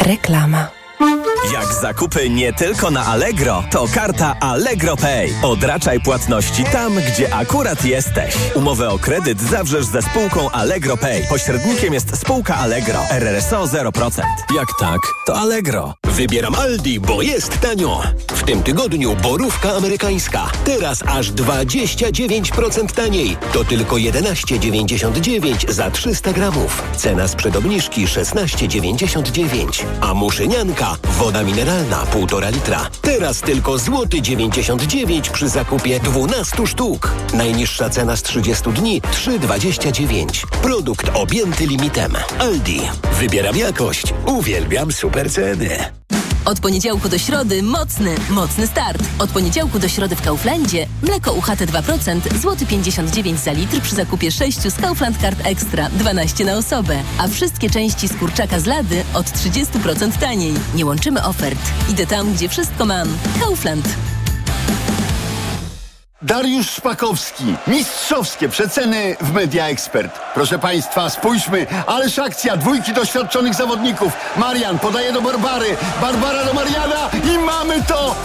Reklama. Jak zakupy nie tylko na Allegro, to karta Allegro Pay. Odraczaj płatności tam, gdzie akurat jesteś. Umowę o kredyt zawrzesz ze spółką Allegro Pay. Pośrednikiem jest spółka Allegro. RRSO 0%. Jak tak, to Allegro. Wybieram Aldi, bo jest tanio. W tym tygodniu borówka amerykańska. Teraz aż 29% taniej. To tylko 11,99 za 300 gramów. Cena sprzed obniżki 16,99. A muszynianka, woda mineralna 1,5 litra. Teraz tylko złoty 99 przy zakupie 12 sztuk. Najniższa cena z 30 dni 3,29. Produkt objęty limitem. Aldi. Wybieram jakość. Uwielbiam super ceny. Od poniedziałku do środy mocny start. Od poniedziałku do środy w Kauflandzie mleko UHT 2%, złoty 59 za litr przy zakupie 6 z Kaufland Card Extra, 12 na osobę. A wszystkie części z kurczaka z lady od 30% taniej. Nie łączymy ofert. Idę tam, gdzie wszystko mam. Kaufland. Dariusz Szpakowski. Mistrzowskie przeceny w Media Expert. Proszę Państwa, spójrzmy. Ależ akcja. 2 doświadczonych zawodników. Marian podaje do Barbary. Barbara do Mariana i mamy to!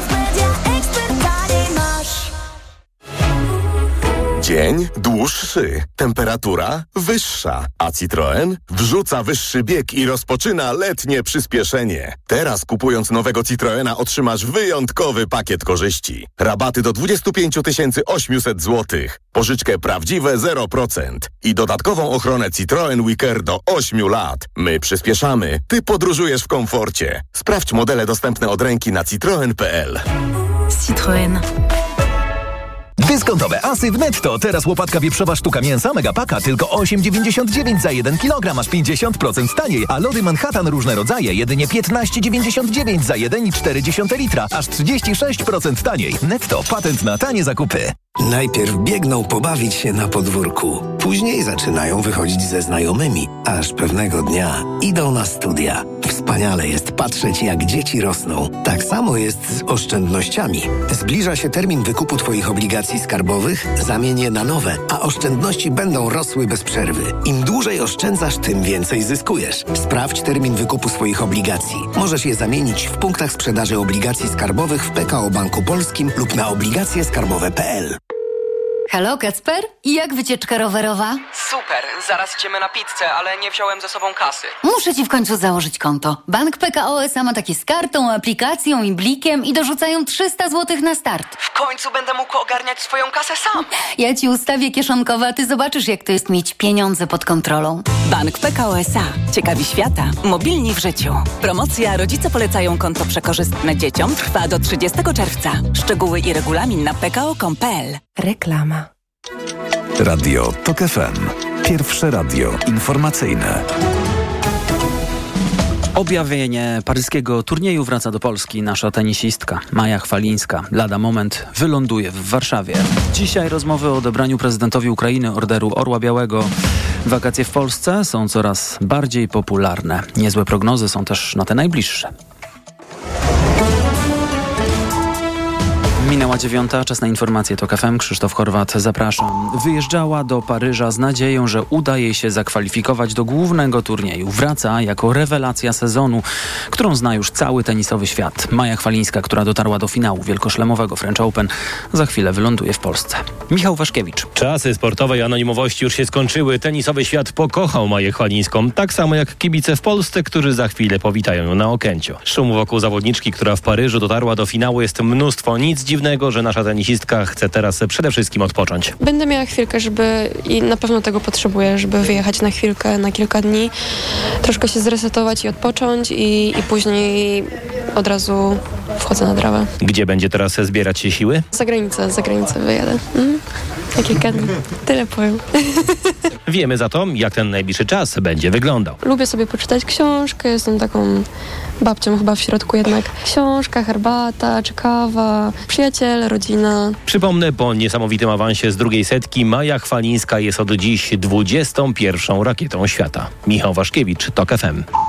Dzień dłuższy, temperatura wyższa, a Citroen wrzuca wyższy bieg i rozpoczyna letnie przyspieszenie. Teraz kupując nowego Citroena otrzymasz wyjątkowy pakiet korzyści. Rabaty do 25 800 zł, pożyczkę prawdziwe 0% i dodatkową ochronę Citroen WeCare do 8 lat. My przyspieszamy, ty podróżujesz w komforcie. Sprawdź modele dostępne od ręki na citroen.pl. Citroen. Dyskontowe asy w Netto. Teraz łopatka wieprzowa sztuka mięsa Megapaka tylko 8,99 za 1 kg, aż 50% taniej, a lody Manhattan różne rodzaje jedynie 15,99 za 1,4 litra, aż 36% taniej. Netto, patent na tanie zakupy. Najpierw biegną pobawić się na podwórku, później zaczynają wychodzić ze znajomymi, aż pewnego dnia idą na studia. Wspaniale jest patrzeć, jak dzieci rosną. Tak samo jest z oszczędnościami. Zbliża się termin wykupu Twoich obligacji skarbowych, zamień je na nowe, a oszczędności będą rosły bez przerwy. Im dłużej oszczędzasz, tym więcej zyskujesz. Sprawdź termin wykupu swoich obligacji. Możesz je zamienić w punktach sprzedaży obligacji skarbowych w PKO Banku Polskim lub na obligacjeskarbowe.pl. Halo, Kacper? I jak wycieczka rowerowa? Super, zaraz idziemy na pizzę, ale nie wziąłem ze sobą kasy. Muszę ci w końcu założyć konto. Bank PKO SA ma takie z kartą, aplikacją i blikiem i dorzucają 300 zł na start. W końcu będę mógł ogarniać swoją kasę sam. Ja ci ustawię kieszonkowe, a ty zobaczysz, jak to jest mieć pieniądze pod kontrolą. Bank PKO SA. Ciekawi świata. Mobilni w życiu. Promocja Rodzice polecają konto przekorzystne dzieciom trwa do 30 czerwca. Szczegóły i regulamin na pko.com.pl. Reklama. Radio TOK FM. Pierwsze radio informacyjne. Objawienie paryskiego turnieju wraca do Polski. Nasza tenisistka Maja Chwalińska lada moment wyląduje w Warszawie. Dzisiaj rozmowy o odebraniu prezydentowi Ukrainy Orderu Orła Białego. Wakacje w Polsce są coraz bardziej popularne. Niezłe prognozy są też na te najbliższe. Minęła 9, czas na informacje TOK FM. Krzysztof Horwat, zapraszam. Wyjeżdżała do Paryża z nadzieją, że uda jej się zakwalifikować do głównego turnieju. Wraca jako rewelacja sezonu, którą zna już cały tenisowy świat. Maja Chwalińska, która dotarła do finału wielkoszlemowego French Open, za chwilę wyląduje w Polsce. Michał Waszkiewicz. Czasy sportowej anonimowości już się skończyły. Tenisowy świat pokochał Maję Chwalińską. Tak samo jak kibice w Polsce, którzy za chwilę powitają ją na Okęciu. Szum wokół zawodniczki, która w Paryżu dotarła do finału, jest mnóstwo. Nic dziwnego, że nasza tenisistka chce teraz przede wszystkim odpocząć. Będę miała chwilkę, i na pewno tego potrzebuję, żeby wyjechać na chwilkę, na kilka dni, troszkę się zresetować i odpocząć i później od razu wchodzę na trawę. Gdzie będzie teraz zbierać się siły? Za granicę wyjadę. Na kilka dni. Tyle powiem. Wiemy za to, jak ten najbliższy czas będzie wyglądał. Lubię sobie poczytać książkę, jestem taką babcią chyba w środku jednak. Książka, herbata czy kawa, przyjaciele, rodzina. Przypomnę, po niesamowitym awansie z drugiej setki Maja Chwalińska jest od dziś 21. rakietą świata. Michał Waszkiewicz, TOK FM.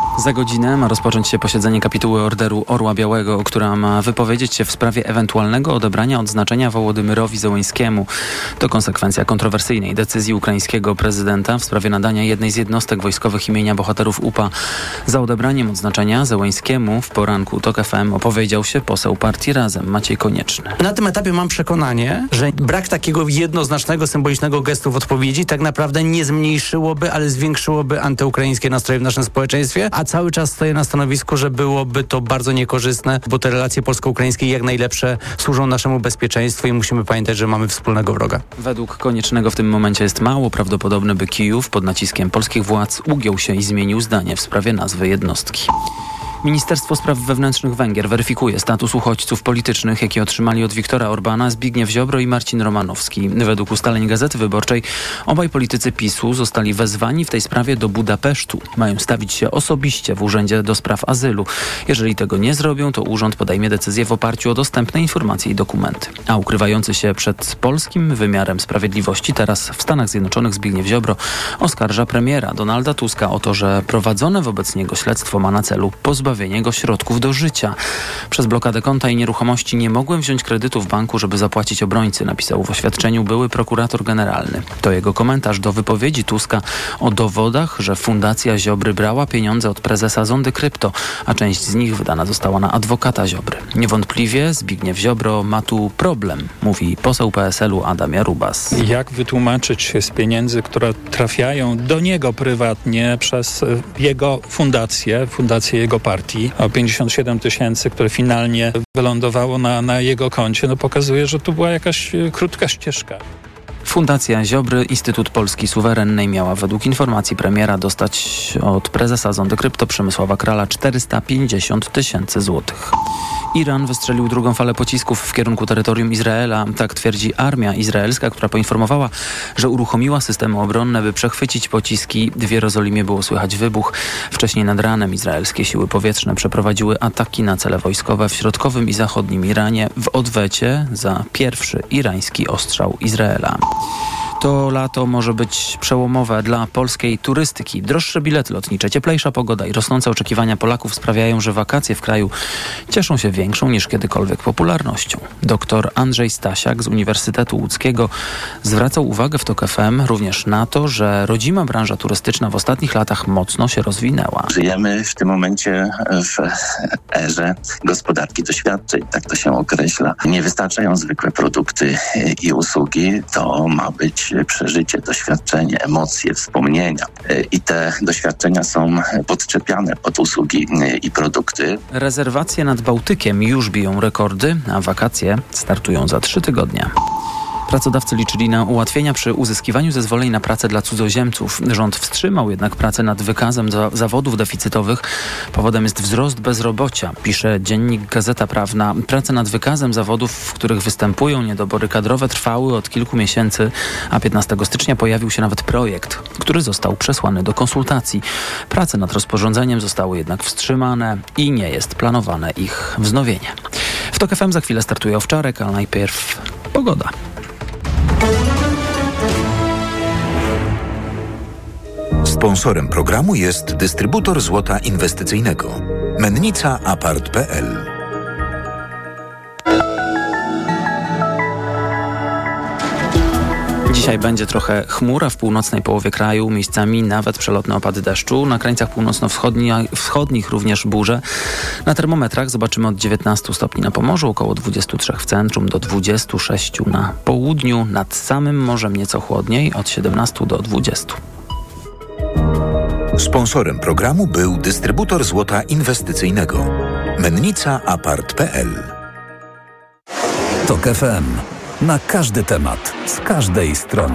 Za godzinę ma rozpocząć się posiedzenie kapituły Orderu Orła Białego, która ma wypowiedzieć się w sprawie ewentualnego odebrania odznaczenia Wołodymyrowi Zełenskiemu. To konsekwencja kontrowersyjnej decyzji ukraińskiego prezydenta w sprawie nadania jednej z jednostek wojskowych imienia bohaterów UPA. Za odebraniem odznaczenia Zełenskiemu w poranku TOK FM opowiedział się poseł partii Razem Maciej Konieczny. Na tym etapie mam przekonanie, że brak takiego jednoznacznego, symbolicznego gestu w odpowiedzi tak naprawdę nie zmniejszyłoby, ale zwiększyłoby antyukraińskie nastroje w naszym społeczeństwie, a cały czas stoję na stanowisku, że byłoby to bardzo niekorzystne, bo te relacje polsko-ukraińskie jak najlepsze służą naszemu bezpieczeństwu i musimy pamiętać, że mamy wspólnego wroga. Według Koniecznego w tym momencie jest mało prawdopodobne, by Kijów pod naciskiem polskich władz ugiął się i zmienił zdanie w sprawie nazwy jednostki. Ministerstwo Spraw Wewnętrznych Węgier weryfikuje status uchodźców politycznych, jakie otrzymali od Viktora Orbána Zbigniew Ziobro i Marcin Romanowski. Według ustaleń Gazety Wyborczej obaj politycy PiS-u zostali wezwani w tej sprawie do Budapesztu. Mają stawić się osobiście w Urzędzie do Spraw Azylu. Jeżeli tego nie zrobią, to urząd podejmie decyzję w oparciu o dostępne informacje i dokumenty. A ukrywający się przed polskim wymiarem sprawiedliwości teraz w Stanach Zjednoczonych Zbigniew Ziobro oskarża premiera Donalda Tuska o to, że prowadzone wobec niego śledztwo ma na celu pozbawienie go środków do życia. Przez blokadę konta i nieruchomości nie mogłem wziąć kredytu w banku, żeby zapłacić obrońcy, napisał w oświadczeniu były prokurator generalny. To jego komentarz do wypowiedzi Tuska o dowodach, że Fundacja Ziobry brała pieniądze od prezesa Zondy Krypto, a część z nich wydana została na adwokata Ziobry. Niewątpliwie Zbigniew Ziobro ma tu problem, mówi poseł PSL-u Adam Jarubas. Jak wytłumaczyć się z pieniędzy, które trafiają do niego prywatnie przez jego fundację jego partii, o 57 000, które finalnie wylądowało na jego koncie, pokazuje, że tu była jakaś krótka ścieżka. Fundacja Ziobry, Instytut Polski Suwerennej miała według informacji premiera dostać od prezesa Zondy Krypto Przemysława Krala 450 000 złotych. Iran wystrzelił drugą falę pocisków w kierunku terytorium Izraela. Tak twierdzi armia izraelska, która poinformowała, że uruchomiła systemy obronne, by przechwycić pociski. W Jerozolimie było słychać wybuch. Wcześniej nad ranem izraelskie siły powietrzne przeprowadziły ataki na cele wojskowe w środkowym i zachodnim Iranie w odwecie za pierwszy irański ostrzał Izraela. To lato może być przełomowe dla polskiej turystyki. Droższe bilety lotnicze, cieplejsza pogoda i rosnące oczekiwania Polaków sprawiają, że wakacje w kraju cieszą się większą niż kiedykolwiek popularnością. Dr Andrzej Stasiak z Uniwersytetu Łódzkiego zwracał uwagę w TOK FM również na to, że rodzima branża turystyczna w ostatnich latach mocno się rozwinęła. Żyjemy w tym momencie w erze gospodarki doświadczeń, tak to się określa. Nie wystarczają zwykłe produkty i usługi, to ma być przeżycie, doświadczenie, emocje, wspomnienia. I te doświadczenia są podczepiane pod usługi i produkty. Rezerwacje nad Bałtykiem już biją rekordy, a wakacje startują za 3 tygodnie. Pracodawcy liczyli na ułatwienia przy uzyskiwaniu zezwoleń na pracę dla cudzoziemców. Rząd wstrzymał jednak pracę nad wykazem zawodów deficytowych. Powodem jest wzrost bezrobocia, pisze dziennik Gazeta Prawna. Prace nad wykazem zawodów, w których występują niedobory kadrowe, trwały od kilku miesięcy, a 15 stycznia pojawił się nawet projekt, który został przesłany do konsultacji. Prace nad rozporządzeniem zostały jednak wstrzymane i nie jest planowane ich wznowienie. W TOK FM za chwilę startuje Owczarek, ale najpierw pogoda. Sponsorem programu jest dystrybutor złota inwestycyjnego Mennica Apart.pl. Dzisiaj będzie trochę chmura w północnej połowie kraju, miejscami nawet przelotne opady deszczu. Na krańcach północno-wschodnich również burze. Na termometrach zobaczymy od 19 stopni na Pomorzu, około 23 w centrum, do 26 na południu. Nad samym morzem nieco chłodniej, od 17 do 20. Sponsorem programu był dystrybutor złota inwestycyjnego Mennica Apart.pl. TOK FM. Na każdy temat, z każdej strony.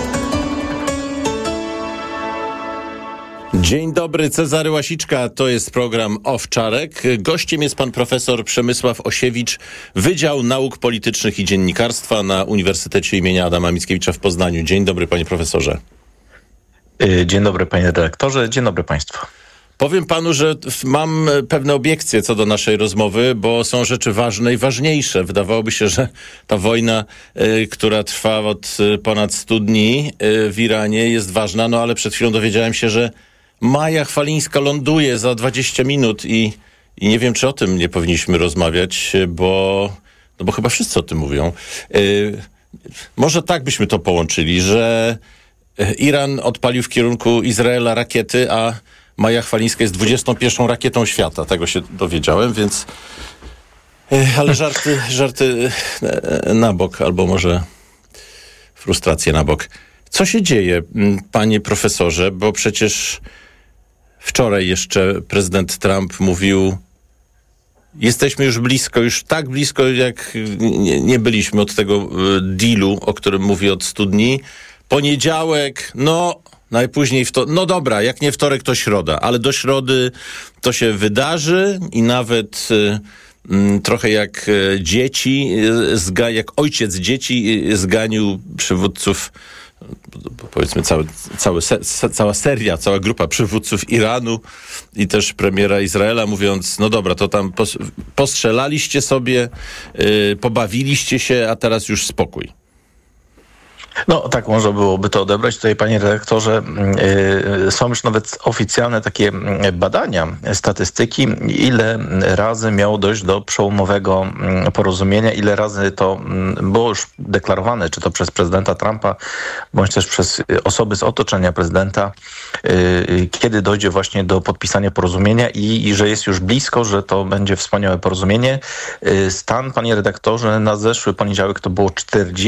Dzień dobry, Cezary Łasiczka, to jest program Owczarek. Gościem jest pan profesor Przemysław Osiewicz, Wydział Nauk Politycznych i Dziennikarstwa na Uniwersytecie imienia Adama Mickiewicza w Poznaniu. Dzień dobry, panie profesorze. Dzień dobry, panie redaktorze, dzień dobry państwu. Powiem panu, że mam pewne obiekcje co do naszej rozmowy, bo są rzeczy ważne i ważniejsze. Wydawałoby się, że ta wojna, która trwa od ponad 100 dni w Iranie, jest ważna, no ale przed chwilą dowiedziałem się, że Maja Chwalińska ląduje za 20 minut i nie wiem, czy o tym nie powinniśmy rozmawiać, bo chyba wszyscy o tym mówią. Może tak byśmy to połączyli, że Iran odpalił w kierunku Izraela rakiety, a Maja Chwalińska jest 21. rakietą świata. Tego się dowiedziałem, więc... Ale żarty na bok, albo może frustracje na bok. Co się dzieje, panie profesorze? Bo przecież wczoraj jeszcze prezydent Trump mówił, jesteśmy już blisko, już tak blisko, jak nie byliśmy od tego dealu, o którym mówi od 100 dni. Poniedziałek, najpóźniej no dobra, jak nie wtorek, to środa, ale do środy to się wydarzy i nawet trochę jak dzieci, jak ojciec dzieci zganił przywódców, powiedzmy cała seria, cała grupa przywódców Iranu i też premiera Izraela, mówiąc, no dobra, to tam postrzelaliście sobie, pobawiliście się, a teraz już spokój. No tak można byłoby to odebrać. Tutaj, panie redaktorze, są już nawet oficjalne takie badania, statystyki, ile razy miało dojść do przełomowego porozumienia, ile razy to było już deklarowane, czy to przez prezydenta Trumpa, bądź też przez osoby z otoczenia prezydenta, kiedy dojdzie właśnie do podpisania porozumienia i że jest już blisko, że to będzie wspaniałe porozumienie. Stan, panie redaktorze, na zeszły poniedziałek to było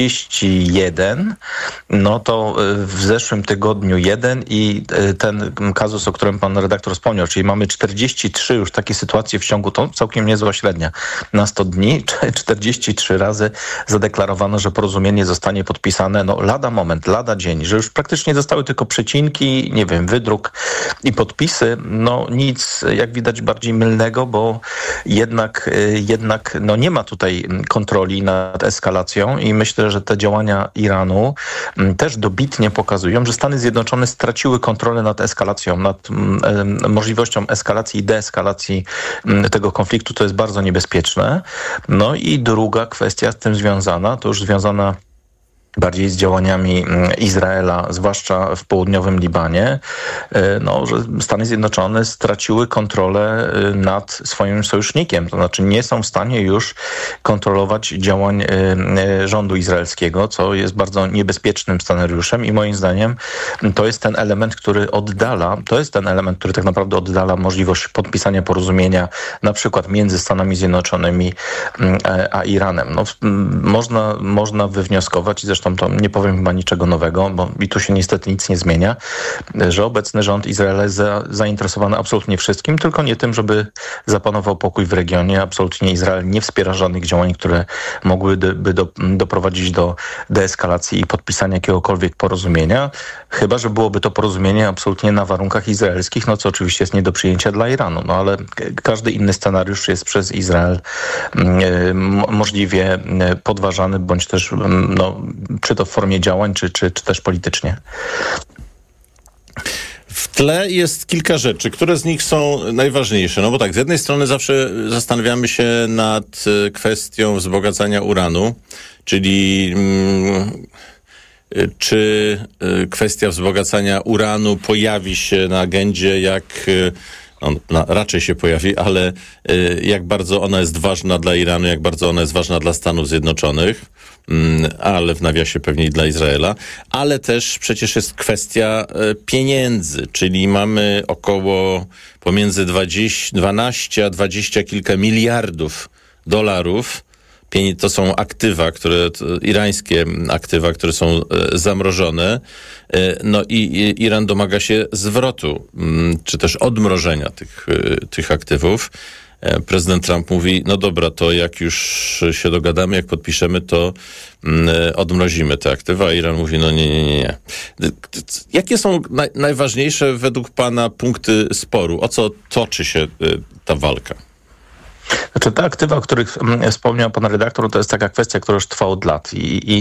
41, no to w zeszłym tygodniu 1 i ten kazus, o którym pan redaktor wspomniał, czyli mamy 43 już takie sytuacje w ciągu, to całkiem niezła średnia. Na 100 dni 43 razy zadeklarowano, że porozumienie zostanie podpisane, lada moment, lada dzień, że już praktycznie zostały tylko przecinki, nie wiem, wydruk i podpisy. Nic, jak widać, bardziej mylnego, bo jednak nie ma tutaj kontroli nad eskalacją i myślę, że te działania Iranu też dobitnie pokazują, że Stany Zjednoczone straciły kontrolę nad eskalacją, nad możliwością eskalacji i deeskalacji tego konfliktu. To jest bardzo niebezpieczne. I druga kwestia z tym związana, to już związana bardziej z działaniami Izraela, zwłaszcza w południowym Libanie, że Stany Zjednoczone straciły kontrolę nad swoim sojusznikiem. To znaczy nie są w stanie już kontrolować działań rządu izraelskiego, co jest bardzo niebezpiecznym scenariuszem i moim zdaniem to jest ten element, który tak naprawdę oddala możliwość podpisania porozumienia na przykład między Stanami Zjednoczonymi a Iranem. Można wywnioskować, i zresztą to nie powiem chyba niczego nowego, bo i tu się niestety nic nie zmienia, że obecny rząd Izraela jest zainteresowany absolutnie wszystkim, tylko nie tym, żeby zapanował pokój w regionie. Absolutnie Izrael nie wspiera żadnych działań, które mogłyby doprowadzić do deeskalacji i podpisania jakiegokolwiek porozumienia, chyba że byłoby to porozumienie absolutnie na warunkach izraelskich, co oczywiście jest nie do przyjęcia dla Iranu, ale każdy inny scenariusz jest przez Izrael możliwie podważany, bądź też czy to w formie działań, czy też politycznie. W tle jest kilka rzeczy, które z nich są najważniejsze. Bo tak, z jednej strony zawsze zastanawiamy się nad kwestią wzbogacania uranu, czyli czy kwestia wzbogacania uranu pojawi się na agendzie, raczej się pojawi, ale jak bardzo ona jest ważna dla Iranu, jak bardzo ona jest ważna dla Stanów Zjednoczonych, ale w nawiasie pewnie i dla Izraela, ale też przecież jest kwestia pieniędzy, czyli mamy około pomiędzy 12 a 20 kilka miliardów dolarów. To są aktywa, irańskie aktywa, które są zamrożone. I Iran domaga się zwrotu, czy też odmrożenia tych aktywów. Prezydent Trump mówi, dobra, to jak już się dogadamy, jak podpiszemy, to odmrozimy te aktywa. A Iran mówi, nie. Jakie są najważniejsze według pana punkty sporu? O co toczy się ta walka? Znaczy te aktywa, o których wspomniał pan redaktor, to jest taka kwestia, która już trwa od lat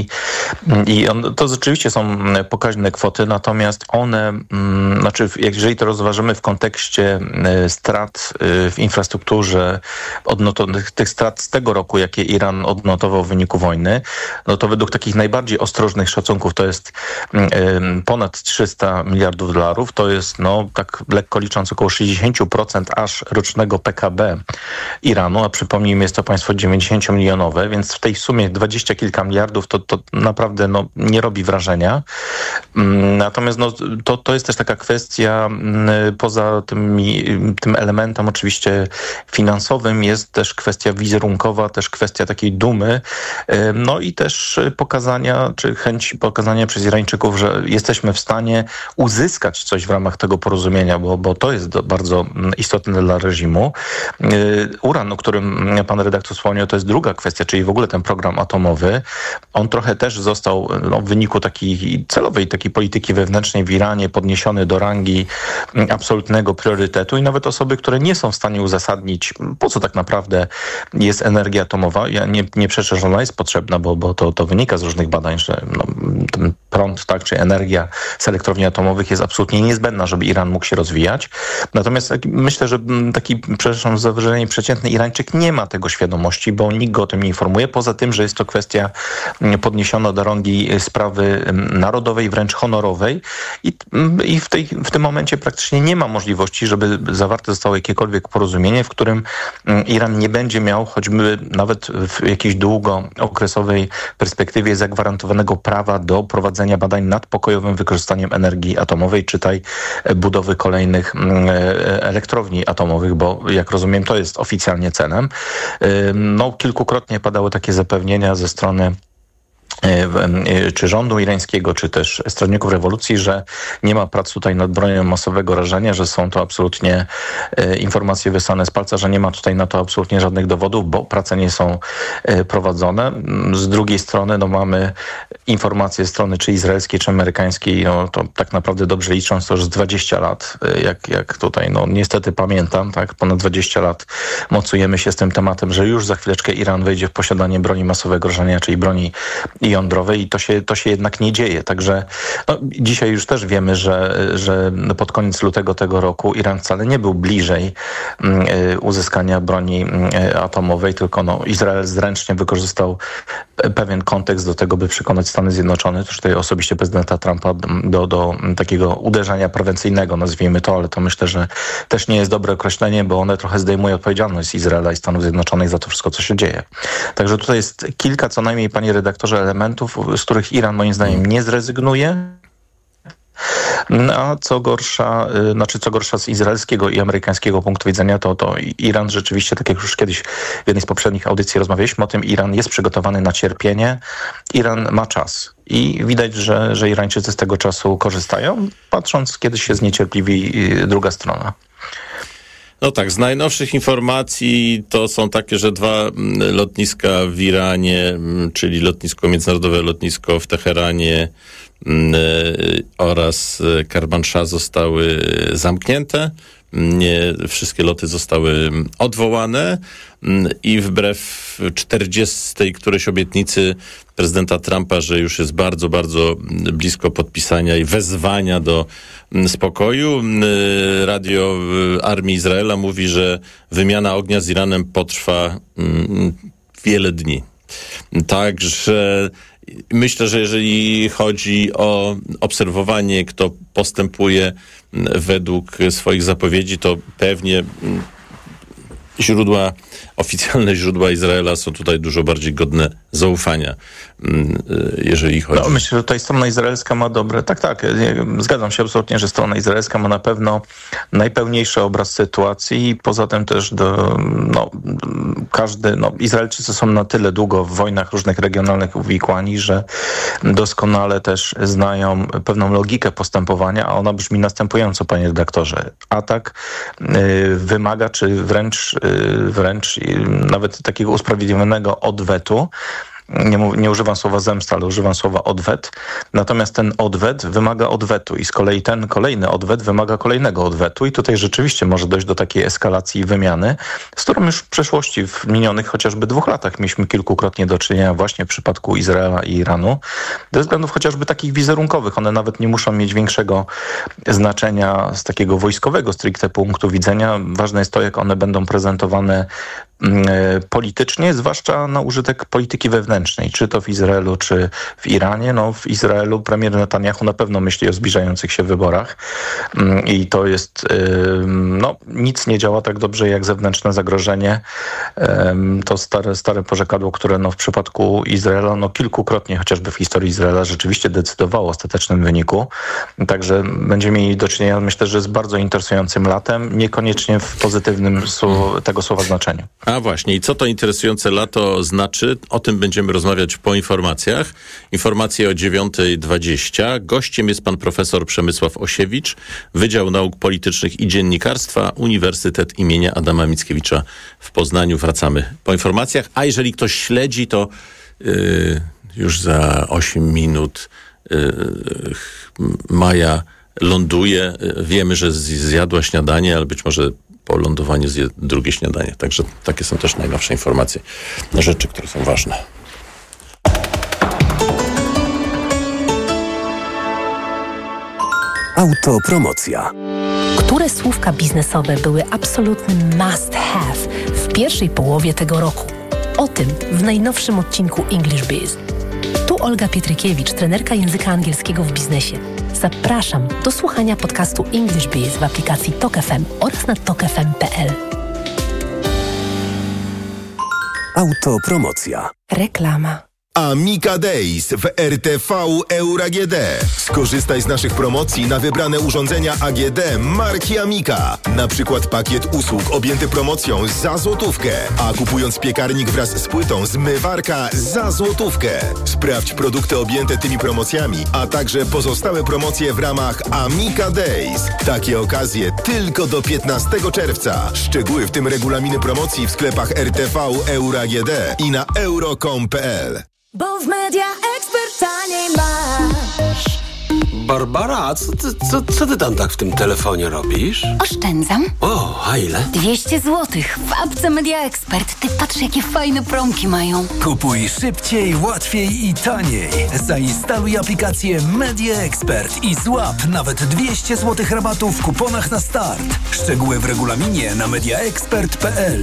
to rzeczywiście są pokaźne kwoty, natomiast one, jeżeli to rozważymy w kontekście strat w infrastrukturze, tych strat z tego roku, jakie Iran odnotował w wyniku wojny, no to według takich najbardziej ostrożnych szacunków to jest ponad 300 miliardów dolarów, to jest tak lekko licząc około 60% aż rocznego PKB Iranu, a przypomnijmy, jest to państwo 90-milionowe, więc w tej sumie 20 kilka miliardów to naprawdę nie robi wrażenia. Natomiast to jest też taka kwestia, poza tym elementem oczywiście finansowym jest też kwestia wizerunkowa, też kwestia takiej dumy, i też pokazania, czy chęci pokazania przez Irańczyków, że jesteśmy w stanie uzyskać coś w ramach tego porozumienia, bo to jest bardzo istotne dla reżimu. Uran, o którym pan redaktor wspomniał, to jest druga kwestia, czyli w ogóle ten program atomowy. On trochę też został w wyniku takiej celowej polityki wewnętrznej w Iranie podniesiony do rangi absolutnego priorytetu i nawet osoby, które nie są w stanie uzasadnić, po co tak naprawdę jest energia atomowa. Ja nie przeczę, że ona jest potrzebna, bo to wynika z różnych badań, że ten prąd, czy energia z elektrowni atomowych jest absolutnie niezbędna, żeby Iran mógł się rozwijać. Natomiast myślę, że taki, za wyrażenie przeciętny Irańczyk nie ma tego świadomości, bo nikt go o tym nie informuje, poza tym, że jest to kwestia podniesiona do rangi sprawy narodowej, wręcz honorowej i w tym momencie praktycznie nie ma możliwości, żeby zawarte zostało jakiekolwiek porozumienie, w którym Iran nie będzie miał choćby nawet w jakiejś długookresowej perspektywie zagwarantowanego prawa do prowadzenia badań nad pokojowym wykorzystaniem energii atomowej, czytaj budowy kolejnych elektrowni atomowych, bo jak rozumiem, to jest oficjalnie celem. Kilkukrotnie padały takie zapewnienia ze strony czy rządu irańskiego, czy też stronników rewolucji, że nie ma prac tutaj nad bronią masowego rażenia, że są to absolutnie informacje wysłane z palca, że nie ma tutaj na to absolutnie żadnych dowodów, bo prace nie są prowadzone. Z drugiej strony mamy informacje strony czy izraelskiej, czy amerykańskiej, to tak naprawdę dobrze licząc to już z 20 lat, jak tutaj niestety pamiętam, ponad 20 lat mocujemy się z tym tematem, że już za chwileczkę Iran wejdzie w posiadanie broni masowego rażenia, czyli broni jądrowej i to się jednak nie dzieje. Także dzisiaj już też wiemy, że pod koniec lutego tego roku Iran wcale nie był bliżej uzyskania broni atomowej, tylko Izrael zręcznie wykorzystał pewien kontekst do tego, by przekonać Stany Zjednoczone, też tutaj osobiście prezydenta Trumpa do takiego uderzenia prewencyjnego, nazwijmy to, ale to myślę, że też nie jest dobre określenie, bo one trochę zdejmuje odpowiedzialność z Izraela i Stanów Zjednoczonych za to wszystko, co się dzieje. Także tutaj jest kilka co najmniej, panie redaktorze, elementów, z których Iran moim zdaniem nie zrezygnuje. A co gorsza z izraelskiego i amerykańskiego punktu widzenia, to Iran rzeczywiście, tak jak już kiedyś w jednej z poprzednich audycji rozmawialiśmy o tym, Iran jest przygotowany na cierpienie. Iran ma czas. I widać, że Irańczycy z tego czasu korzystają, patrząc, kiedy się zniecierpliwi druga strona. Z najnowszych informacji to są takie, że 2 lotniska w Iranie, czyli międzynarodowe lotnisko w Teheranie oraz Kermanshah zostały zamknięte. Nie wszystkie loty zostały odwołane i wbrew 40. którejś obietnicy prezydenta Trumpa, że już jest bardzo, bardzo blisko podpisania i wezwania do spokoju, radio Armii Izraela mówi, że wymiana ognia z Iranem potrwa wiele dni. Także myślę, że jeżeli chodzi o obserwowanie, kto postępuje według swoich zapowiedzi, to pewnie oficjalne źródła Izraela są tutaj dużo bardziej godne zaufania, jeżeli chodzi... Myślę, że tutaj strona izraelska ma dobre... Tak, zgadzam się absolutnie, że strona izraelska ma na pewno najpełniejszy obraz sytuacji i poza tym też Izraelczycy są na tyle długo w wojnach różnych regionalnych uwikłani, że doskonale też znają pewną logikę postępowania, a ona brzmi następująco, panie redaktorze. Atak wymaga, czy wręcz nawet takiego usprawiedliwionego odwetu, nie używam słowa zemsta, ale używam słowa odwet. Natomiast ten odwet wymaga odwetu i z kolei ten kolejny odwet wymaga kolejnego odwetu i tutaj rzeczywiście może dojść do takiej eskalacji i wymiany, z którą już w przeszłości, w minionych chociażby 2 latach mieliśmy kilkukrotnie do czynienia właśnie w przypadku Izraela i Iranu. Ze względów chociażby takich wizerunkowych. One nawet nie muszą mieć większego znaczenia z takiego wojskowego stricte punktu widzenia. Ważne jest to, jak one będą prezentowane politycznie, zwłaszcza na użytek polityki wewnętrznej, czy to w Izraelu, czy w Iranie. No, w Izraelu premier Netanyahu na pewno myśli o zbliżających się wyborach i to jest, nic nie działa tak dobrze jak zewnętrzne zagrożenie. To stare porzekadło, które w przypadku Izraela kilkukrotnie, chociażby w historii Izraela, rzeczywiście decydowało o ostatecznym wyniku. Także będziemy mieli do czynienia, myślę, że z bardzo interesującym latem, niekoniecznie w pozytywnym tego słowa znaczeniu. A właśnie, i co to interesujące lato znaczy? O tym będziemy rozmawiać po informacjach. Informacje o 9:20. Gościem jest pan profesor Przemysław Osiewicz, Wydział Nauk Politycznych i Dziennikarstwa, Uniwersytet imienia Adama Mickiewicza w Poznaniu. Wracamy po informacjach. A jeżeli ktoś śledzi, to już za 8 minut Maja ląduje. Wiemy, że zjadła śniadanie, ale być może po lądowaniu zje drugie śniadanie. Także takie są też najnowsze informacje, rzeczy, które są ważne. Autopromocja. Które słówka biznesowe były absolutnym must have w pierwszej połowie tego roku? O tym w najnowszym odcinku English Biz. Tu Olga Pietrykiewicz, trenerka języka angielskiego w biznesie. Zapraszam do słuchania podcastu English Biz w aplikacji Tok FM oraz na tokfm.pl. Autopromocja. Reklama. Amica Days w RTV Euro AGD. Skorzystaj z naszych promocji na wybrane urządzenia AGD marki Amica. Na przykład pakiet usług objęty promocją za złotówkę, a kupując piekarnik wraz z płytą zmywarka za złotówkę. Sprawdź produkty objęte tymi promocjami, a także pozostałe promocje w ramach Amica Days. Takie okazje tylko do 15 czerwca. Szczegóły, w tym regulaminy promocji w sklepach RTV Euro AGD i na euro.com.pl. Bo w Media Expert taniej masz. Barbara, co ty tam tak w tym telefonie robisz? Oszczędzam. O, a ile? 200 zł w apce Media Expert. Ty patrz, jakie fajne promki mają. Kupuj szybciej, łatwiej i taniej. Zainstaluj aplikację Media Expert i złap nawet 200 zł rabatu w kuponach na start. Szczegóły w regulaminie na mediaexpert.pl.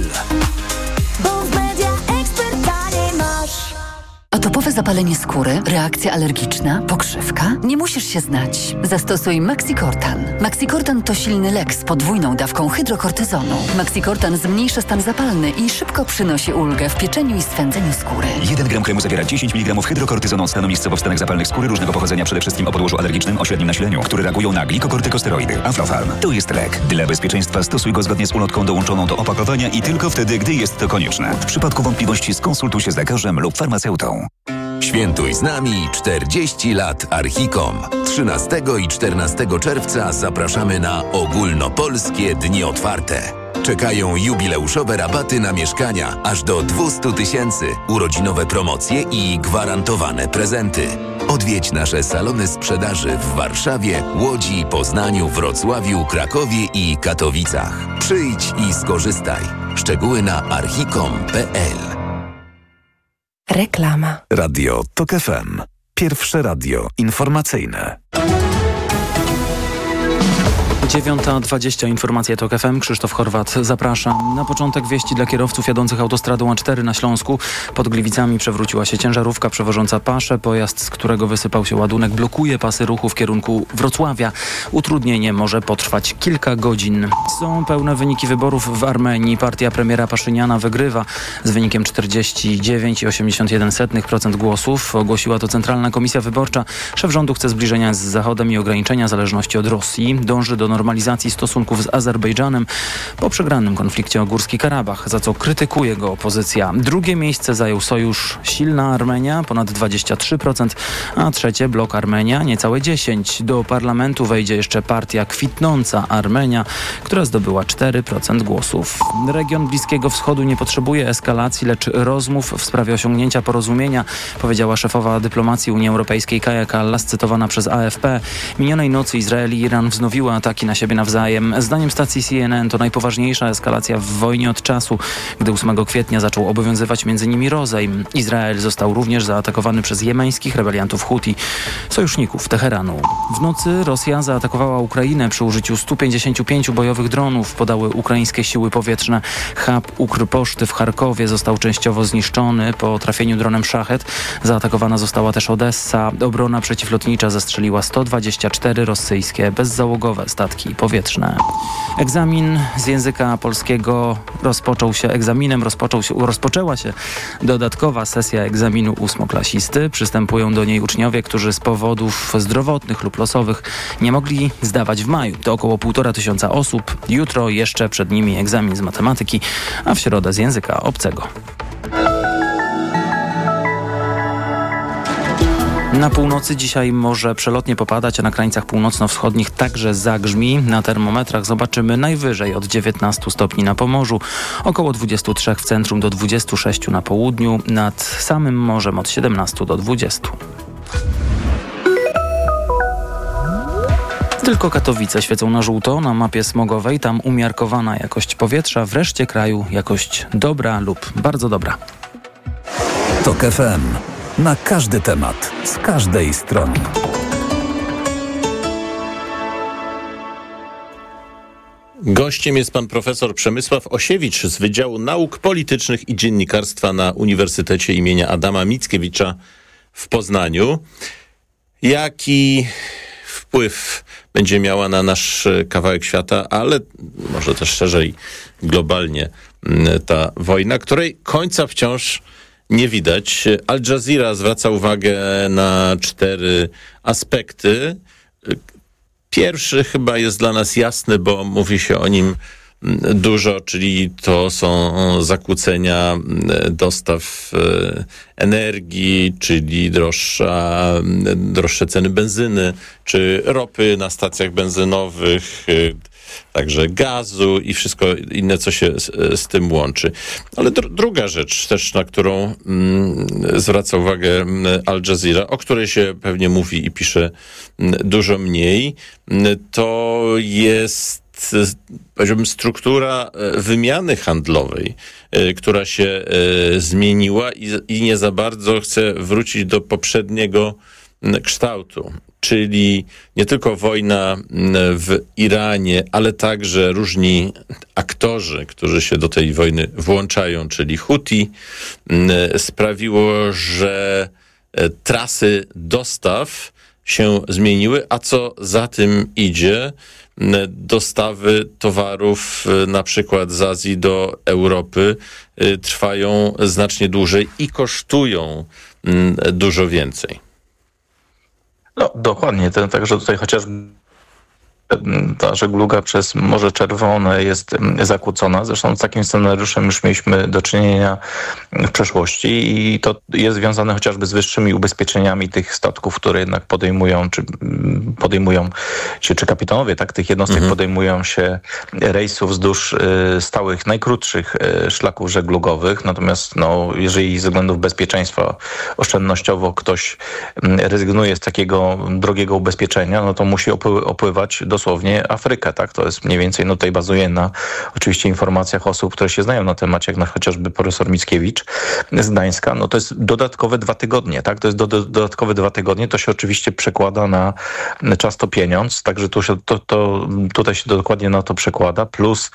Bo w Media Expert taniej masz. Atopowe zapalenie skóry, reakcja alergiczna, pokrzywka? Nie musisz się znać. Zastosuj Maxicortan. Maxicortan to silny lek z podwójną dawką hydrokortyzonu. Maxicortan zmniejsza stan zapalny i szybko przynosi ulgę w pieczeniu i swędzeniu skóry. 1 gram kremu zawiera 10 mg hydrokortyzonu od stanu miejscowo wstanek zapalnych skóry różnego pochodzenia, przede wszystkim o podłożu alergicznym o średnim nasileniu, które reagują na glikokortykosteroidy. Aflofarm. To jest lek. Dla bezpieczeństwa stosuj go zgodnie z ulotką dołączoną do opakowania i tylko wtedy, gdy jest to konieczne. W przypadku wątpliwości skonsultuj się z lekarzem lub farmaceutą. Świętuj z nami 40 lat Archicom. 13 i 14 czerwca zapraszamy na ogólnopolskie dni otwarte. Czekają jubileuszowe rabaty na mieszkania aż do 200 000, urodzinowe promocje i gwarantowane prezenty. Odwiedź nasze salony sprzedaży w Warszawie, Łodzi, Poznaniu, Wrocławiu, Krakowie i Katowicach. Przyjdź i skorzystaj. Szczegóły na archicom.pl. Reklama. Radio Tok FM. Pierwsze radio informacyjne. 9:20 informacje TOK FM. Krzysztof Horwat, zapraszam. Na początek wieści dla kierowców jadących autostradą A4 na Śląsku. Pod Gliwicami przewróciła się ciężarówka przewożąca paszę. Pojazd, z którego wysypał się ładunek, blokuje pasy ruchu w kierunku Wrocławia. Utrudnienie może potrwać kilka godzin. Są pełne wyniki wyborów w Armenii. Partia premiera Paszyniana wygrywa z wynikiem 49,81% głosów. Ogłosiła to Centralna Komisja Wyborcza. Szef rządu chce zbliżenia z Zachodem i ograniczenia zależności od Rosji. Dąży do normalizacji stosunków z Azerbejdżanem po przegranym konflikcie o Górski Karabach, za co krytykuje go opozycja. Drugie miejsce zajął sojusz Silna Armenia, ponad 23%, a trzecie blok Armenia, niecałe 10%. Do parlamentu wejdzie jeszcze partia Kwitnąca Armenia, która zdobyła 4% głosów. Region Bliskiego Wschodu nie potrzebuje eskalacji, lecz rozmów w sprawie osiągnięcia porozumienia, powiedziała szefowa dyplomacji Unii Europejskiej Kaja Kallas, cytowana przez AFP. Minionej nocy Izrael i Iran wznowiły ataki na siebie nawzajem. Zdaniem stacji CNN to najpoważniejsza eskalacja w wojnie od czasu, gdy 8 kwietnia zaczął obowiązywać między nimi rozejm. Izrael został również zaatakowany przez jemeńskich rebeliantów Huti, sojuszników Teheranu. W nocy Rosja zaatakowała Ukrainę przy użyciu 155 bojowych dronów, podały ukraińskie siły powietrzne. Hub Ukrposzty w Charkowie został częściowo zniszczony po trafieniu dronem Szachet. Zaatakowana została też Odessa. Obrona przeciwlotnicza zestrzeliła 124 rosyjskie bezzałogowe statki powietrzne. Egzamin z języka polskiego rozpoczęła się dodatkowa sesja egzaminu ósmoklasisty. Przystępują do niej uczniowie, którzy z powodów zdrowotnych lub losowych nie mogli zdawać w maju. To około 1500 osób. Jutro jeszcze przed nimi egzamin z matematyki, a w środę z języka obcego. Na północy dzisiaj może przelotnie popadać, a na krańcach północno-wschodnich także zagrzmi. Na termometrach zobaczymy najwyżej od 19 stopni na Pomorzu, około 23 w centrum do 26 na południu, nad samym morzem od 17 do 20. Tylko Katowice świecą na żółto na mapie smogowej. Tam umiarkowana jakość powietrza, w reszcie kraju jakość dobra lub bardzo dobra. TOK FM. Na każdy temat, z każdej strony. Gościem jest pan profesor Przemysław Osiewicz z Wydziału Nauk Politycznych i Dziennikarstwa na Uniwersytecie imienia Adama Mickiewicza w Poznaniu. Jaki wpływ będzie miała na nasz kawałek świata, ale może też szerzej globalnie ta wojna, której końca wciąż nie widać. Al Jazeera zwraca uwagę na 4 aspekty. Pierwszy chyba jest dla nas jasny, bo mówi się o nim dużo, czyli to są zakłócenia dostaw energii, czyli droższe ceny benzyny, czy ropy na stacjach benzynowych, także gazu i wszystko inne, co się z tym łączy. Ale druga rzecz też, na którą zwraca uwagę Al Jazeera, o której się pewnie mówi i pisze dużo mniej, to jest, powiedziałbym, struktura wymiany handlowej, która się zmieniła i nie za bardzo chce wrócić do poprzedniego kształtu. Czyli nie tylko wojna w Iranie, ale także różni aktorzy, którzy się do tej wojny włączają, czyli Huti, sprawiło, że trasy dostaw się zmieniły, a co za tym idzie, dostawy towarów na przykład z Azji do Europy trwają znacznie dłużej i kosztują dużo więcej. No dokładnie, także tutaj chociażby ta żegluga przez Morze Czerwone jest zakłócona. Zresztą z takim scenariuszem już mieliśmy do czynienia w przeszłości i to jest związane chociażby z wyższymi ubezpieczeniami tych statków, które jednak podejmują się, czy kapitanowie tych jednostek podejmują się rejsów wzdłuż stałych, najkrótszych szlaków żeglugowych. Natomiast jeżeli ze względów bezpieczeństwa oszczędnościowo ktoś rezygnuje z takiego drogiego ubezpieczenia, no to musi opływać dosłownie Afrykę, tak? To jest mniej więcej, tutaj bazuje na oczywiście informacjach osób, które się znają na temacie, jak chociażby profesor Mickiewicz z Gdańska. No to jest dodatkowe 2 tygodnie, tak? To jest dodatkowe 2 tygodnie. To się oczywiście przekłada na czas to pieniądz, także tutaj się dokładnie na to przekłada. Plus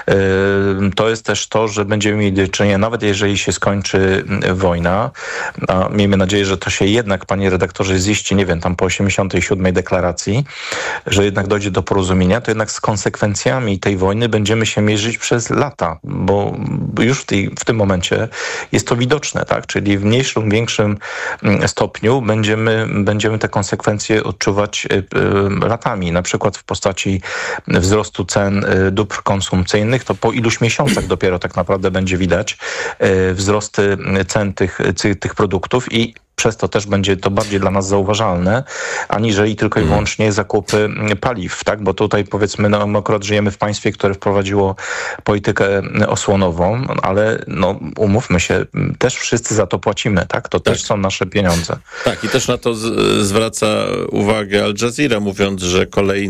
to jest też to, że będziemy mieli do czynienia, nawet jeżeli się skończy wojna, a miejmy nadzieję, że to się jednak, panie redaktorze, ziści, nie wiem, tam po 87 deklaracji, że jednak dojdzie dojdzie do porozumienia, to jednak z konsekwencjami tej wojny będziemy się mierzyć przez lata, bo już w tym momencie jest to widoczne, tak? Czyli w mniejszym, większym stopniu będziemy te konsekwencje odczuwać latami, na przykład w postaci wzrostu cen dóbr konsumpcyjnych, to po iluś miesiącach dopiero tak naprawdę będzie widać wzrosty cen tych produktów i przez to też będzie to bardziej dla nas zauważalne, aniżeli tylko i wyłącznie zakupy paliw, tak? Bo tutaj powiedzmy, my akurat żyjemy w państwie, które wprowadziło politykę osłonową, ale umówmy się, też wszyscy za to płacimy, tak? To też są nasze pieniądze. Tak, i też na to zwraca uwagę Al Jazeera, mówiąc, że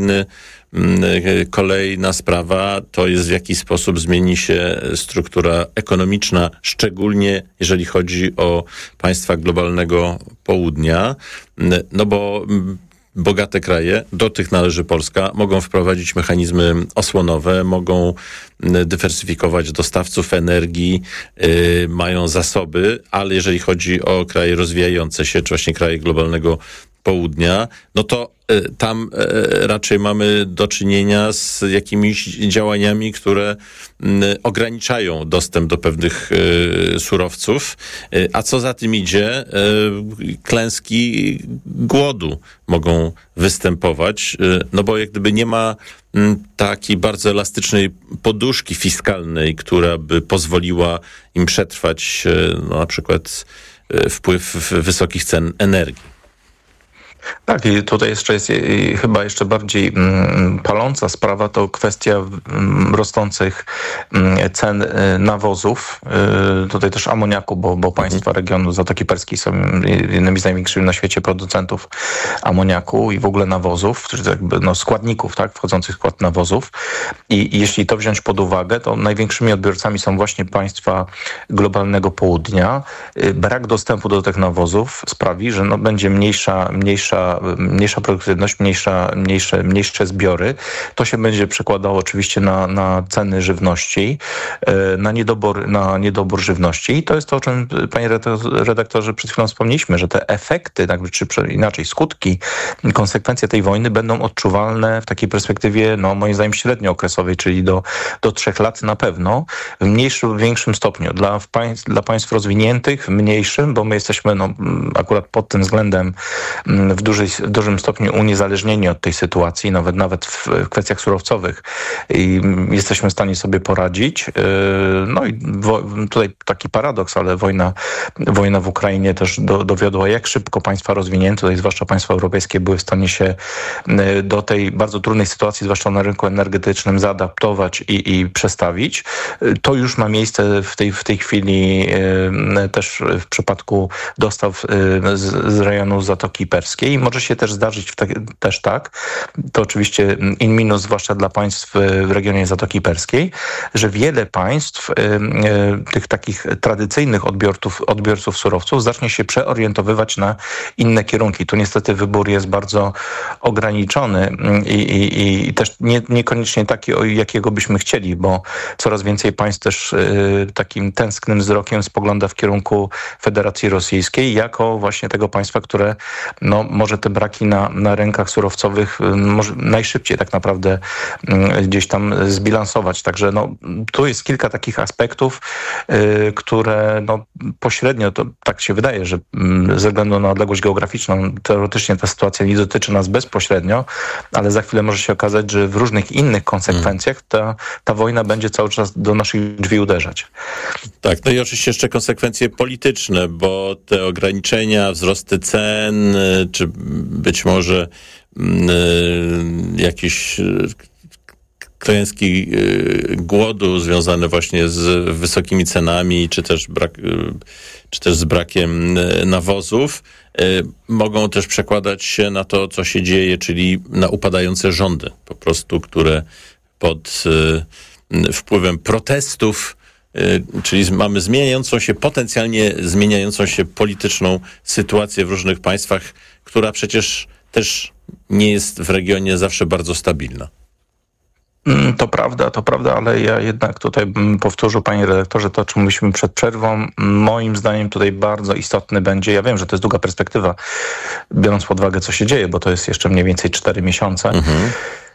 kolejna sprawa to jest, w jaki sposób zmieni się struktura ekonomiczna, szczególnie jeżeli chodzi o państwa globalnego południa, no bo bogate kraje, do tych należy Polska, mogą wprowadzić mechanizmy osłonowe, mogą dywersyfikować dostawców energii, mają zasoby, ale jeżeli chodzi o kraje rozwijające się, czy właśnie kraje globalnego południa, no to tam raczej mamy do czynienia z jakimiś działaniami, które ograniczają dostęp do pewnych surowców, a co za tym idzie, klęski głodu mogą występować, no bo jak gdyby nie ma takiej bardzo elastycznej poduszki fiskalnej, która by pozwoliła im przetrwać na przykład wpływ wysokich cen energii. Tak, i tutaj jeszcze jest chyba jeszcze bardziej paląca sprawa, to kwestia rosnących cen nawozów, tutaj też amoniaku, bo państwa regionu Zatoki Perskiej są jednymi z największych na świecie producentów amoniaku i w ogóle nawozów, czyli jakby składników, tak, wchodzących w skład nawozów. I jeśli to wziąć pod uwagę, to największymi odbiorcami są właśnie państwa globalnego południa. Brak dostępu do tych nawozów sprawi, że będzie mniejsza produktywność, mniejsze zbiory. To się będzie przekładało oczywiście na ceny żywności, na niedobór żywności. I to jest to, o czym, panie redaktorze, przed chwilą wspomnieliśmy, że te efekty, czy inaczej skutki, konsekwencje tej wojny będą odczuwalne w takiej perspektywie, moim zdaniem średniookresowej, czyli do 3 lat na pewno, w mniejszym lub większym stopniu. Dla państw rozwiniętych, w mniejszym, bo my jesteśmy akurat pod tym względem w dużym stopniu uniezależnieni od tej sytuacji, nawet w kwestiach surowcowych, i jesteśmy w stanie sobie poradzić. No i tutaj taki paradoks, ale wojna w Ukrainie też dowiodła, jak szybko państwa rozwinięte, tutaj zwłaszcza państwa europejskie, były w stanie się do tej bardzo trudnej sytuacji, zwłaszcza na rynku energetycznym, zaadaptować i przestawić. To już ma miejsce w tej chwili też w przypadku dostaw z rejonu Zatoki Perskiej. Może się też zdarzyć też tak, to oczywiście in minus, zwłaszcza dla państw w regionie Zatoki Perskiej, że wiele państw, tych takich tradycyjnych odbiorców surowców, zacznie się przeorientowywać na inne kierunki. Tu niestety wybór jest bardzo ograniczony i też niekoniecznie taki, jakiego byśmy chcieli, bo coraz więcej państw też takim tęsknym wzrokiem spogląda w kierunku Federacji Rosyjskiej jako właśnie tego państwa, które może te braki na rynkach surowcowych może najszybciej tak naprawdę gdzieś tam zbilansować. Także tu jest kilka takich aspektów, które pośrednio, to tak się wydaje, że ze względu na odległość geograficzną teoretycznie ta sytuacja nie dotyczy nas bezpośrednio, ale za chwilę może się okazać, że w różnych innych konsekwencjach ta wojna będzie cały czas do naszych drzwi uderzać. Tak, no i oczywiście jeszcze konsekwencje polityczne, bo te ograniczenia, wzrosty cen, czy być może jakieś klęski głodu związane właśnie z wysokimi cenami, czy też z brakiem nawozów, mogą też przekładać się na to, co się dzieje, czyli na upadające rządy, po prostu, które pod wpływem protestów, czyli mamy potencjalnie zmieniającą się polityczną sytuację w różnych państwach, która przecież też nie jest w regionie zawsze bardzo stabilna. To prawda, ale ja jednak tutaj bym powtórzył, panie redaktorze, to, o czym mówiliśmy przed przerwą. Moim zdaniem tutaj bardzo istotny będzie, ja wiem, że to jest długa perspektywa, biorąc pod uwagę, co się dzieje, bo to jest jeszcze mniej więcej 4 miesiące,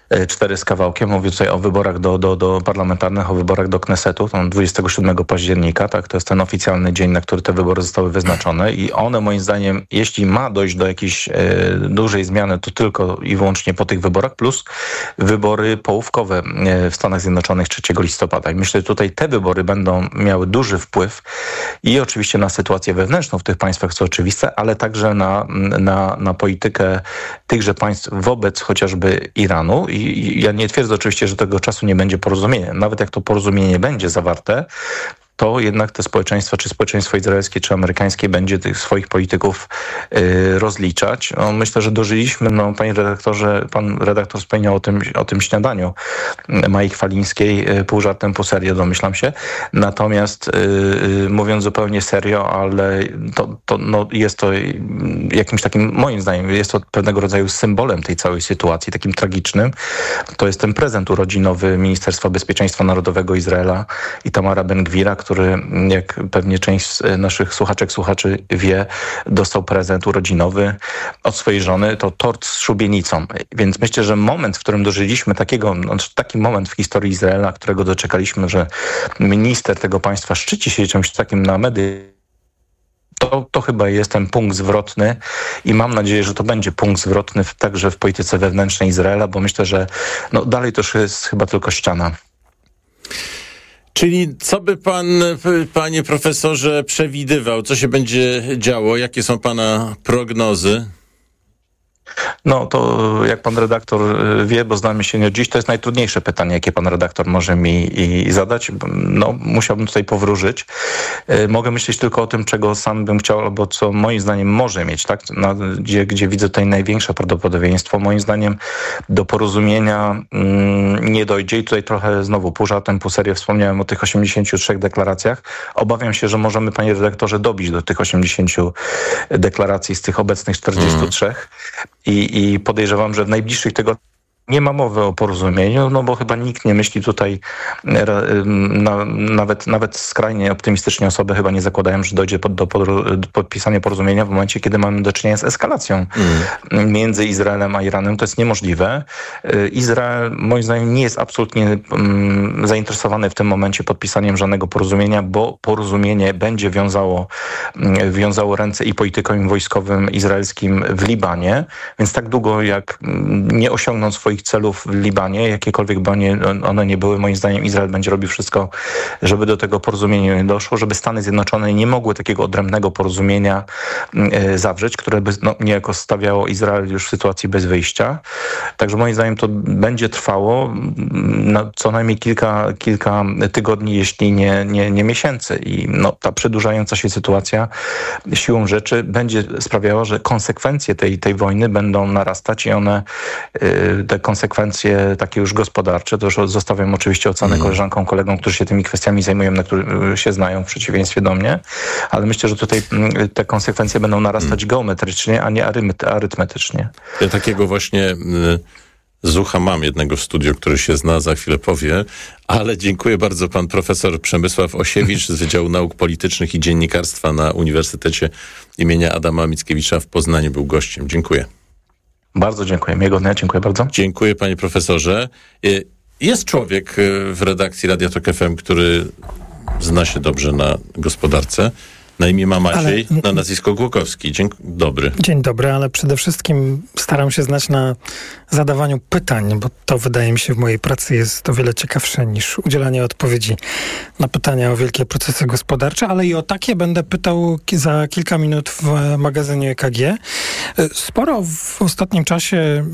4 z kawałkiem. Mówię tutaj o wyborach do parlamentarnych, o wyborach do Knesetu, tam 27 października, tak, to jest ten oficjalny dzień, na który te wybory zostały wyznaczone i one moim zdaniem, jeśli ma dojść do jakiejś dużej zmiany, to tylko i wyłącznie po tych wyborach, plus wybory połówkowe w Stanach Zjednoczonych 3 listopada. I myślę, że tutaj te wybory będą miały duży wpływ i oczywiście na sytuację wewnętrzną w tych państwach, co oczywiste, ale także na politykę tychże państw wobec chociażby Iranu. I ja nie twierdzę oczywiście, że tego czasu nie będzie porozumienia. Nawet jak to porozumienie będzie zawarte, to jednak te społeczeństwa, czy społeczeństwo izraelskie, czy amerykańskie będzie tych swoich polityków rozliczać. No, myślę, że dożyliśmy, panie redaktorze, pan redaktor wspomniał o tym śniadaniu Mai Chwalińskiej, pół żartem, pół serio, domyślam się. Natomiast mówiąc zupełnie serio, ale jest to jakimś takim, moim zdaniem, jest to pewnego rodzaju symbolem tej całej sytuacji, takim tragicznym. To jest ten prezent urodzinowy Ministerstwa Bezpieczeństwa Narodowego Izraela Itamara Ben-Gvira, który, jak pewnie część z naszych słuchaczy wie, dostał prezent urodzinowy od swojej żony, to tort z szubienicą. Więc myślę, że moment, w którym dożyliśmy taki moment w historii Izraela, którego doczekaliśmy, że minister tego państwa szczyci się czymś takim na mediach, to chyba jest ten punkt zwrotny i mam nadzieję, że to będzie punkt zwrotny także w polityce wewnętrznej Izraela, bo myślę, że dalej to już jest chyba tylko ściana. Czyli co by pan, panie profesorze, przewidywał? Co się będzie działo? Jakie są pana prognozy? No to jak pan redaktor wie, bo znamy się nie od dziś, to jest najtrudniejsze pytanie, jakie pan redaktor może mi zadać. Musiałbym tutaj powróżyć. Mogę myśleć tylko o tym, czego sam bym chciał, albo co moim zdaniem może mieć, tak? Gdzie widzę tutaj największe prawdopodobieństwo. Moim zdaniem do porozumienia nie dojdzie i tutaj trochę znowu pół żartem, pół serio wspomniałem o tych 83 deklaracjach. Obawiam się, że możemy, panie redaktorze, dobić do tych 80 deklaracji z tych obecnych 43. I podejrzewam, że w najbliższych tygodniach nie ma mowy o porozumieniu, bo chyba nikt nie myśli tutaj, nawet skrajnie optymistycznie osoby chyba nie zakładają, że dojdzie do podpisania porozumienia w momencie, kiedy mamy do czynienia z eskalacją między Izraelem a Iranem. To jest niemożliwe. Izrael, moim zdaniem, nie jest absolutnie zainteresowany w tym momencie podpisaniem żadnego porozumienia, bo porozumienie będzie wiązało ręce i politykom wojskowym izraelskim w Libanie, więc tak długo jak nie osiągną swoich celów w Libanie, jakiekolwiek by one nie były, moim zdaniem Izrael będzie robił wszystko, żeby do tego porozumienia nie doszło, żeby Stany Zjednoczone nie mogły takiego odrębnego porozumienia zawrzeć, które by niejako stawiało Izrael już w sytuacji bez wyjścia. Także moim zdaniem to będzie trwało co najmniej kilka tygodni, jeśli nie miesięcy. I ta przedłużająca się sytuacja siłą rzeczy będzie sprawiała, że konsekwencje tej wojny będą narastać i one te konsekwencje takie już gospodarcze, to już zostawiam oczywiście ocenę koleżankom, kolegom, którzy się tymi kwestiami zajmują, na których się znają w przeciwieństwie do mnie, ale myślę, że tutaj te konsekwencje będą narastać geometrycznie, a nie arytmetycznie. Ja takiego właśnie zucha mam jednego w studiu, który się zna, za chwilę powie, ale dziękuję bardzo. Pan profesor Przemysław Osiewicz z Wydziału Nauk Politycznych i Dziennikarstwa na Uniwersytecie imienia Adama Mickiewicza w Poznaniu był gościem. Dziękuję. Bardzo dziękuję. Miłego dnia. Dziękuję bardzo. Dziękuję, panie profesorze. Jest człowiek w redakcji Radia Tok FM, który zna się dobrze na gospodarce. Na imię ma Maciej, na nazwisko Głokowski. Dzień dobry. Dzień dobry, ale przede wszystkim staram się znać na zadawaniu pytań, bo to wydaje mi się w mojej pracy jest o wiele ciekawsze niż udzielanie odpowiedzi na pytania o wielkie procesy gospodarcze, ale i o takie będę pytał za kilka minut w magazynie EKG. Sporo w ostatnim czasie,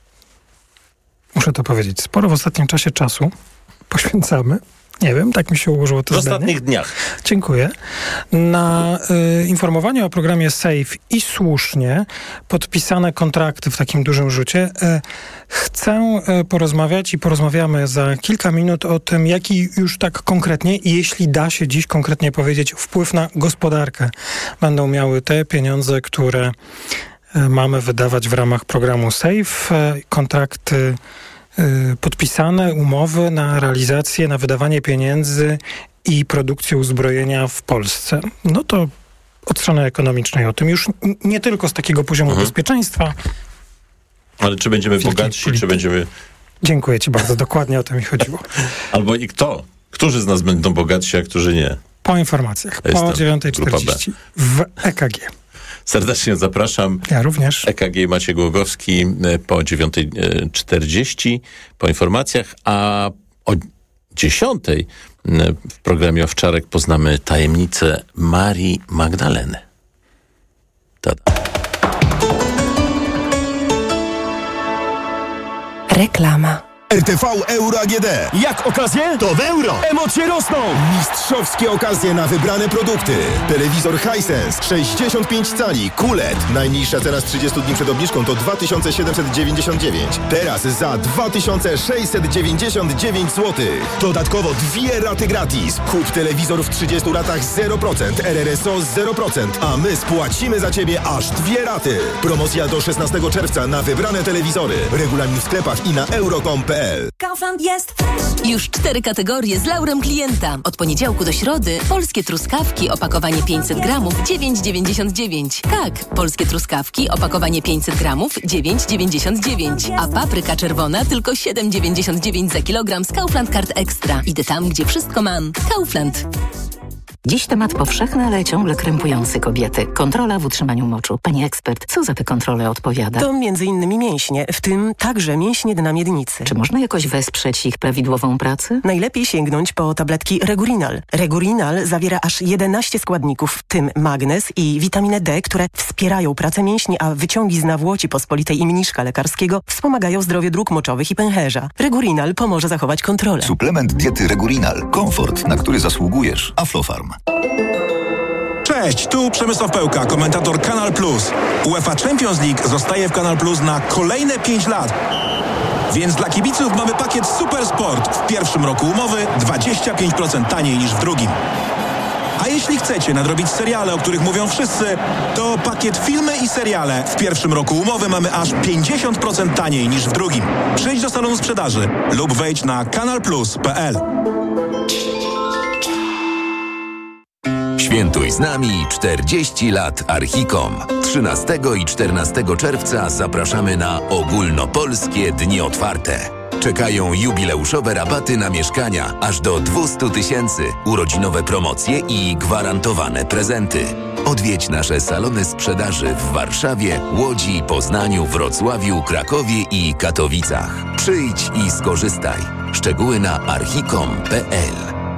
muszę to powiedzieć, czasu poświęcamy. Nie wiem, tak mi się ułożyło to zdanie. W ostatnich dniach. Dziękuję. Na informowanie o programie SAFE i słusznie podpisane kontrakty w takim dużym rzucie. Chcę porozmawiać i porozmawiamy za kilka minut o tym, jaki już tak konkretnie, jeśli da się dziś konkretnie powiedzieć, wpływ na gospodarkę będą miały te pieniądze, które mamy wydawać w ramach programu SAFE. Kontrakty podpisane, umowy na realizację, na wydawanie pieniędzy i produkcję uzbrojenia w Polsce. No to od strony ekonomicznej o tym już nie tylko z takiego poziomu bezpieczeństwa. Ale czy będziemy bogatsi, czy będziemy Dziękuję ci bardzo, dokładnie o to mi chodziło. Albo i kto? Którzy z nas będą bogatsi, a którzy nie? Po informacjach, po 9:40 w EKG. Serdecznie zapraszam. Ja również. EKG Maciej Głogowski po 9:40 po informacjach, a o 10:00 w programie Owczarek poznamy tajemnicę Marii Magdaleny. Tada. Reklama. RTV Euro AGD. Jak okazje? To w euro. Emocje rosną. Mistrzowskie okazje na wybrane produkty. Telewizor Hisense 65 cali QLED. Najniższa cena z 30 dni przed obniżką to 2799. Teraz za 2699 zł. Dodatkowo 2 raty gratis. Kup telewizor w 30 latach 0%, RRSO 0%, a my spłacimy za Ciebie aż 2 raty. Promocja do 16 czerwca na wybrane telewizory. Regulamin w sklepach i na euro.com.pl. Kaufland jest fresh. Już 4 kategorie z laurem klienta. Od poniedziałku do środy polskie truskawki, opakowanie 500 gramów 9,99. Tak, polskie truskawki, opakowanie 500 gramów 9,99. A papryka czerwona tylko 7,99 za kilogram z Kaufland Card Extra. Idę tam, gdzie wszystko mam. Kaufland. Dziś temat powszechny, ale ciągle krępujący kobiety. Kontrola w utrzymaniu moczu. Pani ekspert, co za te kontrole odpowiada? To m.in. mięśnie, w tym także mięśnie dna miednicy. Czy można jakoś wesprzeć ich prawidłową pracę? Najlepiej sięgnąć po tabletki Regurinal. Regurinal zawiera aż 11 składników, w tym magnez i witaminę D, które wspierają pracę mięśni, a wyciągi z nawłoci pospolitej i mniszka lekarskiego wspomagają zdrowie dróg moczowych i pęcherza. Regurinal pomoże zachować kontrolę. Suplement diety Regurinal. Komfort, na który zasługujesz. Aflofarm. Cześć, tu Przemysław Pełka, komentator Kanal Plus. UEFA Champions League zostaje w Kanal Plus na kolejne 5 lat. Więc dla kibiców mamy pakiet Super Sport. W pierwszym roku umowy 25% taniej niż w drugim. A jeśli chcecie nadrobić seriale, o których mówią wszyscy, to pakiet filmy i seriale. W pierwszym roku umowy mamy aż 50% taniej niż w drugim. Przyjdź do salonu sprzedaży lub wejdź na kanalplus.pl. Świętuj z nami 40 lat Archicom. 13 i 14 czerwca zapraszamy na ogólnopolskie dni otwarte. Czekają jubileuszowe rabaty na mieszkania aż do 200 000, urodzinowe promocje i gwarantowane prezenty. Odwiedź nasze salony sprzedaży w Warszawie, Łodzi, Poznaniu, Wrocławiu, Krakowie i Katowicach. Przyjdź i skorzystaj. Szczegóły na archicom.pl.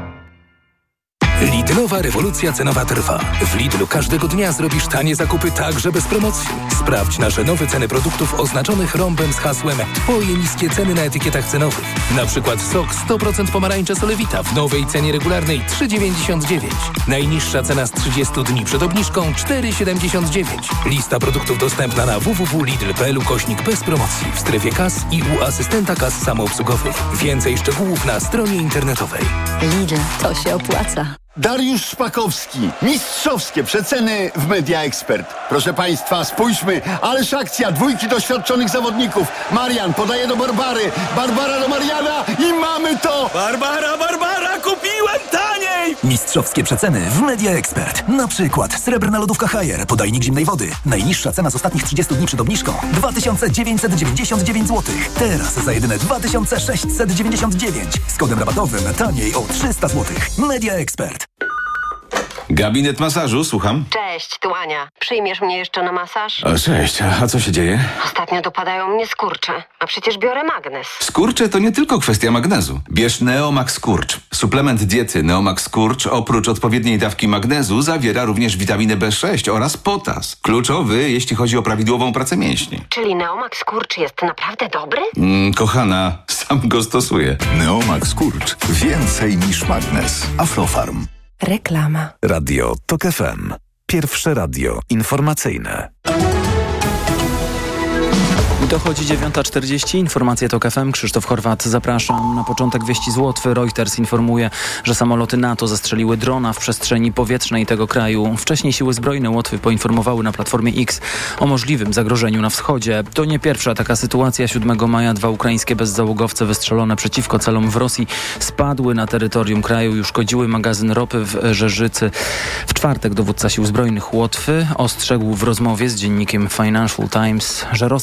Lidlowa rewolucja cenowa trwa. W Lidlu każdego dnia zrobisz tanie zakupy także bez promocji. Sprawdź nasze nowe ceny produktów oznaczonych rąbem z hasłem Twoje niskie ceny na etykietach cenowych. Na przykład sok 100% pomarańcze Solewita w nowej cenie regularnej 3,99. Najniższa cena z 30 dni przed obniżką 4,79. Lista produktów dostępna na www.lidl.pl/bez promocji w strefie kas i u asystenta kas samoobsługowych. Więcej szczegółów na stronie internetowej. Lidl, to się opłaca. Dariusz Szpakowski. Mistrzowskie przeceny w Media Expert. Proszę Państwa, spójrzmy. Ależ akcja, 2 doświadczonych zawodników. Marian podaje do Barbary. Barbara do Mariana i mamy to! Barbara, kupiłem taniej! Mistrzowskie przeceny w Media Expert. Na przykład srebrna lodówka Haier, podajnik zimnej wody. Najniższa cena z ostatnich 30 dni przed obniżką 2999 zł. Teraz za jedyne 2699. Z kodem rabatowym taniej o 300 zł. Media Expert. Gabinet masażu, słucham. Cześć, tu Ania. Przyjmiesz mnie jeszcze na masaż? O, cześć, a co się dzieje? Ostatnio dopadają mnie skurcze, a przecież biorę magnez. Skurcze to nie tylko kwestia magnezu. Bierz Neomax Skurcz. Suplement diety Neomax Skurcz oprócz odpowiedniej dawki magnezu zawiera również witaminę B6 oraz potas. Kluczowy, jeśli chodzi o prawidłową pracę mięśni. Czyli Neomax Skurcz jest naprawdę dobry? Kochana, sam go stosuję. Neomax Skurcz. Więcej niż magnez. Aflofarm. Reklama. Radio TOK FM. Pierwsze radio informacyjne. Dochodzi 9:40, informacje TOK FM, Krzysztof Horwat, zapraszam. Na początek wieści z Łotwy. Reuters informuje, że samoloty NATO zastrzeliły drona w przestrzeni powietrznej tego kraju. Wcześniej siły zbrojne Łotwy poinformowały na Platformie X o możliwym zagrożeniu na wschodzie. To nie pierwsza taka sytuacja. 7 maja 2 ukraińskie bezzałogowce wystrzelone przeciwko celom w Rosji spadły na terytorium kraju i uszkodziły magazyn ropy w Żerzycy. W czwartek dowódca sił zbrojnych Łotwy ostrzegł w rozmowie z dziennikiem Financial Times, że Rosja zyskała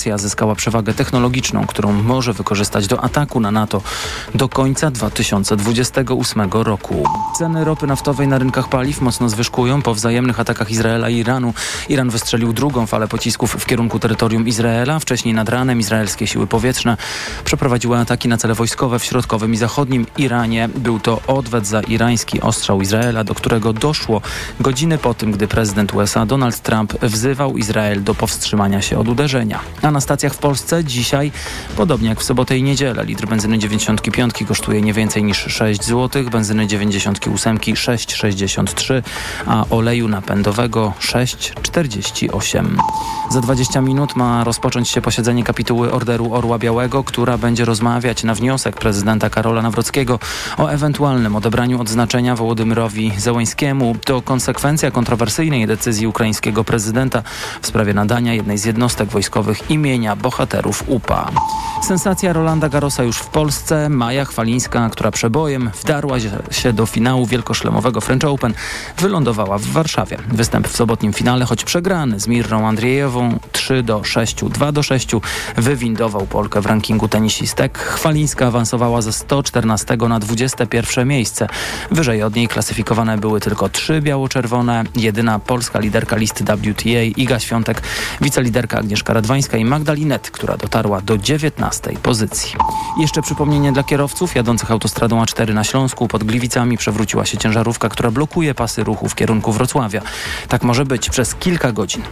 zyskała przewagę technologiczną, którą może wykorzystać do ataku na NATO do końca 2028 roku. Ceny ropy naftowej na rynkach paliw mocno zwyżkują po wzajemnych atakach Izraela i Iranu. Iran wystrzelił drugą falę pocisków w kierunku terytorium Izraela. Wcześniej nad ranem izraelskie siły powietrzne przeprowadziły ataki na cele wojskowe w środkowym i zachodnim Iranie. Był to odwet za irański ostrzał Izraela, do którego doszło godziny po tym, gdy prezydent USA Donald Trump wzywał Izrael do powstrzymania się od uderzenia. A na stacjach w Polsce dzisiaj, podobnie jak w sobotę i niedzielę, litr benzyny 95 kosztuje nie więcej niż 6 zł, benzyny 98 6,63, a oleju napędowego 6,48. Za 20 minut ma rozpocząć się posiedzenie kapituły Orderu Orła Białego, która będzie rozmawiać na wniosek prezydenta Karola Nawrockiego o ewentualnym odebraniu odznaczenia Wołodymyrowi Zełenskiemu. To konsekwencja kontrowersyjnej decyzji ukraińskiego prezydenta w sprawie nadania jednej z jednostek wojskowych imienia bohaterów UPA. Sensacja Rolanda Garrosa już w Polsce. Maja Chwalińska, która przebojem wdarła się do finału wielkoszlemowego French Open, wylądowała w Warszawie. Występ w sobotnim finale, choć przegrany z Mirrą Andrzejewą 3-6, 2-6, wywindował Polkę w rankingu tenisistek. Chwalińska awansowała ze 114 na 21 miejsce. Wyżej od niej klasyfikowane były tylko 3 biało-czerwone. Jedyna polska liderka listy WTA Iga Świątek, wiceliderka Agnieszka Radwańska i Magdalinet, która dotarła do 19 pozycji. Jeszcze przypomnienie dla kierowców jadących autostradą A4 na Śląsku. Pod Gliwicami przewróciła się ciężarówka, która blokuje pasy ruchu w kierunku Wrocławia. Tak może być przez kilka godzin.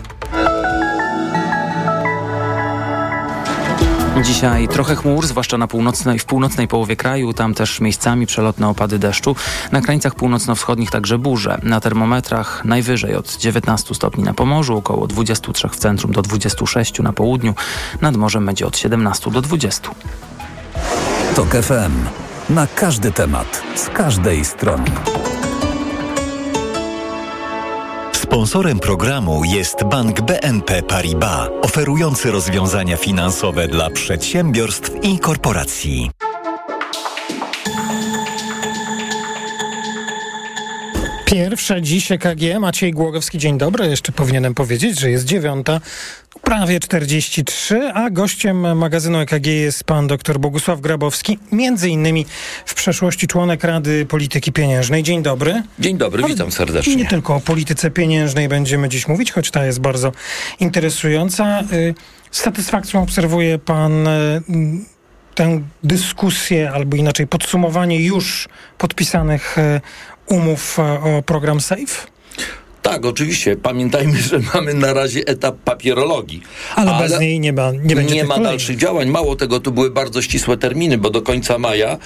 Dzisiaj trochę chmur, zwłaszcza w północnej połowie kraju. Tam też miejscami przelotne opady deszczu. Na krańcach północno-wschodnich także burze. Na termometrach najwyżej od 19 stopni na Pomorzu, około 23 w centrum do 26 na południu. Nad morzem będzie od 17 do 20. TOK FM. Na każdy temat, z każdej strony. Sponsorem programu jest Bank BNP Paribas, oferujący rozwiązania finansowe dla przedsiębiorstw i korporacji. Pierwsza dziś EKG. Maciej Głogowski, dzień dobry. Jeszcze powinienem powiedzieć, że jest 9, prawie 43, a gościem magazynu EKG jest pan dr Bogusław Grabowski, między innymi w przeszłości członek Rady Polityki Pieniężnej. Dzień dobry. Dzień dobry, witam serdecznie. Nie tylko o polityce pieniężnej będziemy dziś mówić, choć ta jest bardzo interesująca. Z satysfakcją obserwuje pan tę dyskusję, albo inaczej podsumowanie już podpisanych umów o program SAFE? Tak, oczywiście. Pamiętajmy, że mamy na razie etap papierologii. Ale bez niej nie będzie nie ma dalszych działań. Mało tego, to były bardzo ścisłe terminy, bo do końca maja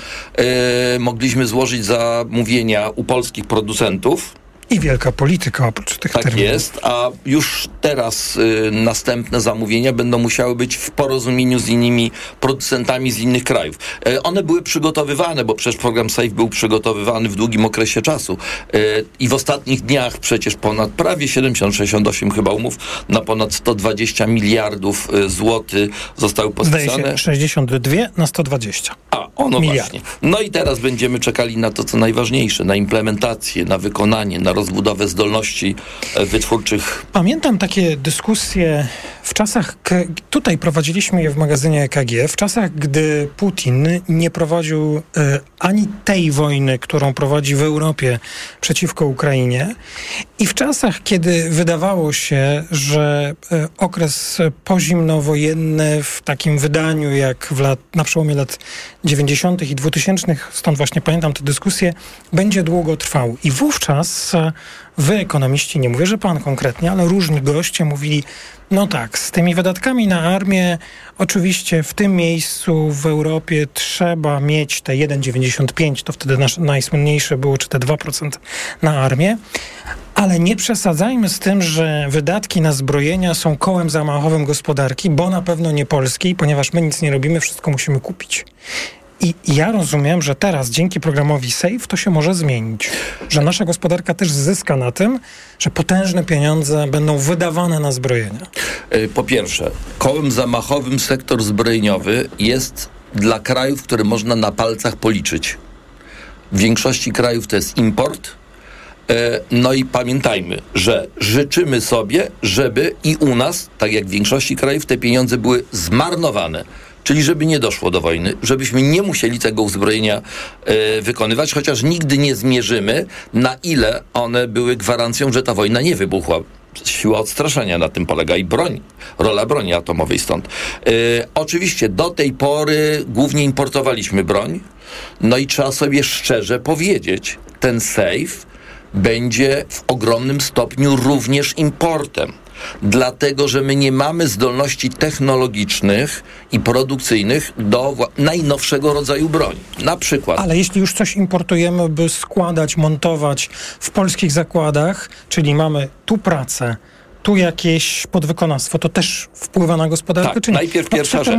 mogliśmy złożyć zamówienia u polskich producentów. I wielka polityka oprócz tych terminów. Tak jest, a już teraz następne zamówienia będą musiały być w porozumieniu z innymi producentami z innych krajów. One były przygotowywane, bo przecież program SAFE był przygotowywany w długim okresie czasu. I w ostatnich dniach przecież ponad prawie 68 chyba umów na ponad 120 miliardów złotych zostały podpisane. Zdaje się 62 na 120. No właśnie. No i teraz będziemy czekali na to, co najważniejsze, na implementację, na wykonanie, na rozbudowę zdolności wytwórczych. Pamiętam takie dyskusje w czasach, tutaj prowadziliśmy je w magazynie EKG, w czasach, gdy Putin nie prowadził ani tej wojny, którą prowadzi w Europie przeciwko Ukrainie, i w czasach, kiedy wydawało się, że okres pozimnowojenny w takim wydaniu jak na przełomie lat 90. i 2000, stąd właśnie pamiętam tę dyskusję, będzie długo trwał. I wówczas wy, ekonomiści, nie mówię, że pan konkretnie, ale różni goście mówili, no tak, z tymi wydatkami na armię oczywiście w tym miejscu w Europie trzeba mieć te 1,95, to wtedy najsłynniejsze było, czy te 2% na armię, ale nie przesadzajmy z tym, że wydatki na zbrojenia są kołem zamachowym gospodarki, bo na pewno nie polskiej, ponieważ my nic nie robimy, wszystko musimy kupić. I ja rozumiem, że teraz dzięki programowi SAFE to się może zmienić. Że nasza gospodarka też zyska na tym, że potężne pieniądze będą wydawane na zbrojenia. Po pierwsze, kołem zamachowym sektor zbrojeniowy jest dla krajów, które można na palcach policzyć. W większości krajów to jest import. No i pamiętajmy, że życzymy sobie, żeby i u nas, tak jak w większości krajów, te pieniądze były zmarnowane. Czyli żeby nie doszło do wojny, żebyśmy nie musieli tego uzbrojenia wykonywać, chociaż nigdy nie zmierzymy, na ile one były gwarancją, że ta wojna nie wybuchła. Siła odstraszenia na tym polega i rola broni atomowej stąd. Oczywiście do tej pory głównie importowaliśmy broń, no i trzeba sobie szczerze powiedzieć, ten SAFE będzie w ogromnym stopniu również importem. Dlatego, że my nie mamy zdolności technologicznych i produkcyjnych do najnowszego rodzaju broni. Na przykład. Ale jeśli już coś importujemy, by składać, montować w polskich zakładach, czyli mamy tu pracę, tu jakieś podwykonawstwo, to też wpływa na gospodarkę? Tak, czy nie? najpierw pierwsza rzecz.